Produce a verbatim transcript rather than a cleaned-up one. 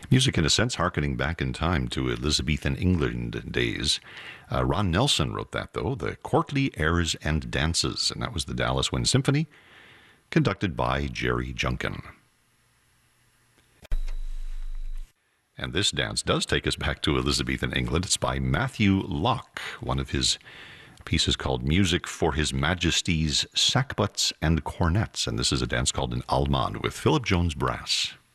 Music, in a sense, harkening back in time to Elizabethan England days. Uh, Ron Nelson wrote that, though, the Courtly Airs and Dances, and that was the Dallas Wind Symphony, conducted by Jerry Junkin. And this dance does take us back to Elizabethan England. It's by Matthew Locke, one of his pieces called Music for His Majesty's Sackbuts and Cornets. And this is a dance called an Allemande with Philip Jones Brass.